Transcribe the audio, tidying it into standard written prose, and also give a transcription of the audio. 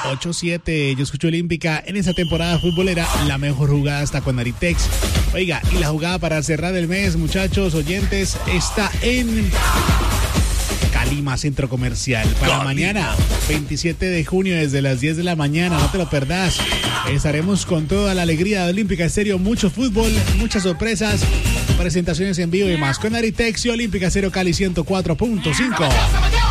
8-7. Yo escucho Olímpica en esta temporada futbolera. La mejor jugada está con Aritex. Oiga, y la jugada para cerrar el mes, muchachos, oyentes, está en Calima Centro Comercial. Para mañana, 27 de junio, desde las 10 de la mañana. No te lo perdás. Estaremos con toda la alegría de Olímpica Estéreo. Mucho fútbol, muchas sorpresas, presentaciones en vivo y más. Con Aritex y Olímpica Estéreo Cali 104.5.